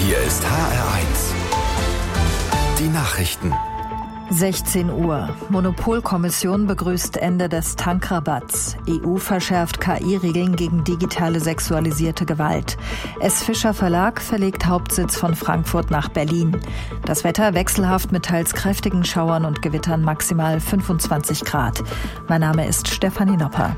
Hier ist HR1. Die Nachrichten. 16 Uhr. Monopolkommission begrüßt Ende des Tankrabatts. EU verschärft KI-Regeln gegen digitale sexualisierte Gewalt. S. Fischer Verlag verlegt Hauptsitz von Frankfurt nach Berlin. Das Wetter wechselhaft mit teils kräftigen Schauern und Gewittern, maximal 25 Grad. Mein Name ist Stefanie Nopper.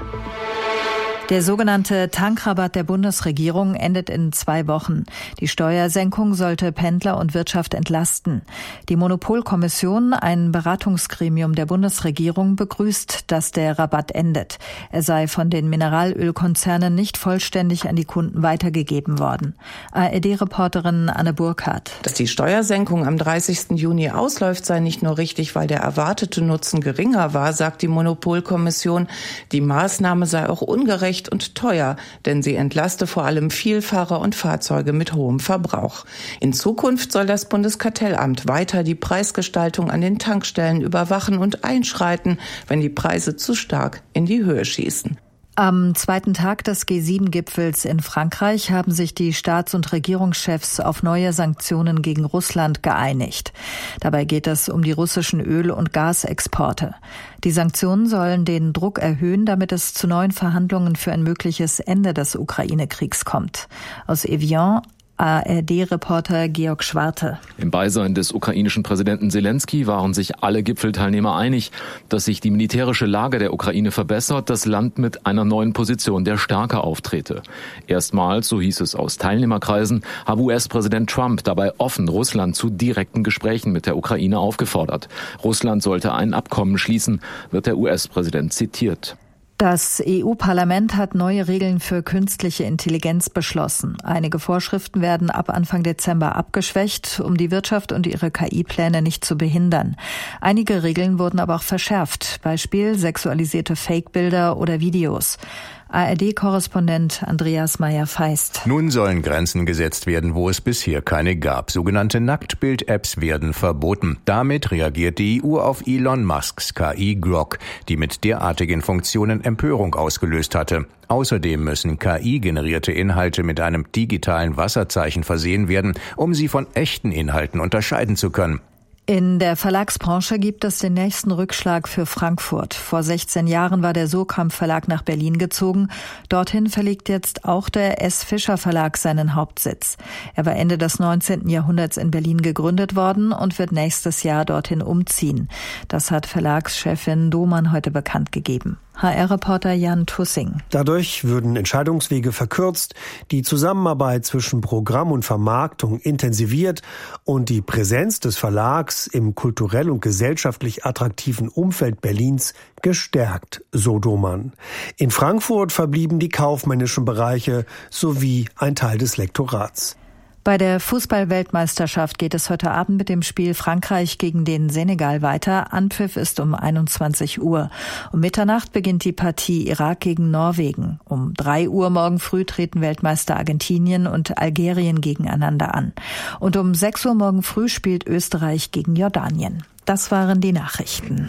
Der sogenannte Tankrabatt der Bundesregierung endet in 2 Wochen. Die Steuersenkung sollte Pendler und Wirtschaft entlasten. Die Monopolkommission, ein Beratungsgremium der Bundesregierung, begrüßt, dass der Rabatt endet. Er sei von den Mineralölkonzernen nicht vollständig an die Kunden weitergegeben worden. ARD-Reporterin Anne Burkhardt. Dass die Steuersenkung am 30. Juni ausläuft, sei nicht nur richtig, weil der erwartete Nutzen geringer war, sagt die Monopolkommission. Die Maßnahme sei auch ungerecht und teuer, denn sie entlaste vor allem Vielfahrer und Fahrzeuge mit hohem Verbrauch. In Zukunft soll das Bundeskartellamt weiter die Preisgestaltung an den Tankstellen überwachen und einschreiten, wenn die Preise zu stark in die Höhe schießen. Am zweiten Tag des G7-Gipfels in Frankreich haben sich die Staats- und Regierungschefs auf neue Sanktionen gegen Russland geeinigt. Dabei geht es um die russischen Öl- und Gasexporte. Die Sanktionen sollen den Druck erhöhen, damit es zu neuen Verhandlungen für ein mögliches Ende des Ukraine-Kriegs kommt. Aus Evian, ARD-Reporter Georg Schwarte. Im Beisein des ukrainischen Präsidenten Zelensky waren sich alle Gipfelteilnehmer einig, dass sich die militärische Lage der Ukraine verbessert, das Land mit einer neuen Position der Stärke auftrete. Erstmals, so hieß es aus Teilnehmerkreisen, habe US-Präsident Trump dabei offen Russland zu direkten Gesprächen mit der Ukraine aufgefordert. Russland sollte ein Abkommen schließen, wird der US-Präsident zitiert. Das EU-Parlament hat neue Regeln für künstliche Intelligenz beschlossen. Einige Vorschriften werden ab Anfang Dezember abgeschwächt, um die Wirtschaft und ihre KI-Pläne nicht zu behindern. Einige Regeln wurden aber auch verschärft, Beispiel sexualisierte Fake-Bilder oder Videos. ARD-Korrespondent Andreas Meyer-Feist. Nun sollen Grenzen gesetzt werden, wo es bisher keine gab. Sogenannte Nacktbild-Apps werden verboten. Damit reagiert die EU auf Elon Musks KI Grok, die mit derartigen Funktionen Empörung ausgelöst hatte. Außerdem müssen KI-generierte Inhalte mit einem digitalen Wasserzeichen versehen werden, um sie von echten Inhalten unterscheiden zu können. In der Verlagsbranche gibt es den nächsten Rückschlag für Frankfurt. Vor 16 Jahren war der Surkamp Verlag nach Berlin gezogen. Dorthin verlegt jetzt auch der S. Fischer Verlag seinen Hauptsitz. Er war Ende des 19. Jahrhunderts in Berlin gegründet worden und wird nächstes Jahr dorthin umziehen. Das hat Verlagschefin Domann heute bekannt gegeben. HR-Reporter Jan Tussing. Dadurch würden Entscheidungswege verkürzt, die Zusammenarbeit zwischen Programm und Vermarktung intensiviert und die Präsenz des Verlags im kulturell und gesellschaftlich attraktiven Umfeld Berlins gestärkt, so Domann. In Frankfurt verblieben die kaufmännischen Bereiche sowie ein Teil des Lektorats. Bei der Fußball-Weltmeisterschaft geht es heute Abend mit dem Spiel Frankreich gegen den Senegal weiter. Anpfiff ist um 21 Uhr. Um Mitternacht beginnt die Partie Irak gegen Norwegen. Um 3 Uhr morgen früh treten Weltmeister Argentinien und Algerien gegeneinander an. Und um 6 Uhr morgen früh spielt Österreich gegen Jordanien. Das waren die Nachrichten.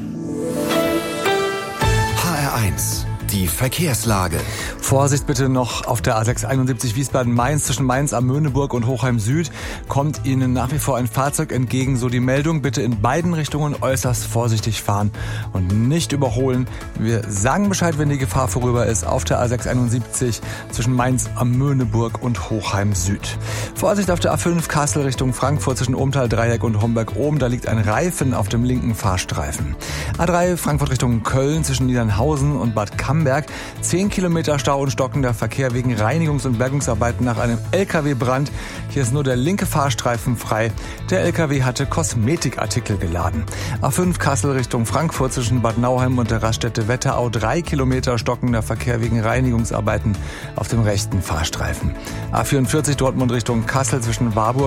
HR1. Die Verkehrslage. Vorsicht bitte noch auf der A671 Wiesbaden-Mainz zwischen Mainz am Möhneburg und Hochheim Süd. Kommt Ihnen nach wie vor ein Fahrzeug entgegen, so die Meldung. Bitte in beiden Richtungen äußerst vorsichtig fahren und nicht überholen. Wir sagen Bescheid, wenn die Gefahr vorüber ist, auf der A671 zwischen Mainz am Möhneburg und Hochheim Süd. Vorsicht auf der A5 Kassel Richtung Frankfurt zwischen Ohmtal-Dreieck und Homberg-Ohm. Da liegt ein Reifen auf dem linken Fahrstreifen. A3 Frankfurt Richtung Köln zwischen Niedernhausen und Bad Camberg. 10 Kilometer Stau und stockender Verkehr wegen Reinigungs- und Bergungsarbeiten nach einem LKW-Brand. Hier ist nur der linke Fahrstreifen frei. Der LKW hatte Kosmetikartikel geladen. A5 Kassel Richtung Frankfurt zwischen Bad Nauheim und der Raststätte Wetterau. 3 Kilometer stockender Verkehr wegen Reinigungsarbeiten auf dem rechten Fahrstreifen. A44 Dortmund Richtung Kassel zwischen Warburg